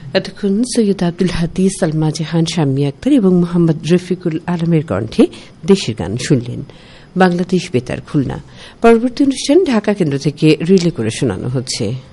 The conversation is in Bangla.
এতক্ষণ সৈয়দ আব্দুল হাদী, সালমা জাহান, শাম্মী আক্তার এবং মোহাম্মদ রফিকুল আলমের কণ্ঠে দেশের গান শুনলেন। বাংলাদেশ বেতার খুলনা। পরবর্তী অনুষ্ঠান ঢাকা কেন্দ্র থেকে রিলে করে শোনানো হচ্ছে।